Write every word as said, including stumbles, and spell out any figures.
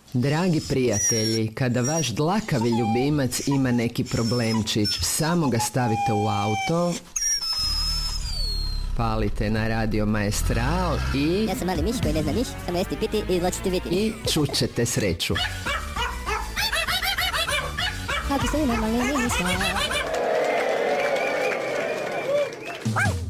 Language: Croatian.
Dragi prijatelji, kada vaš dlakavi ljubimac ima neki problemčić, samo ga stavite u auto, palite na Radio Maestral i... Ja sam mali miš koji ne zna niš, samo jesti piti i izločiti viti. I čućete sreću. Kako se normalni nismo.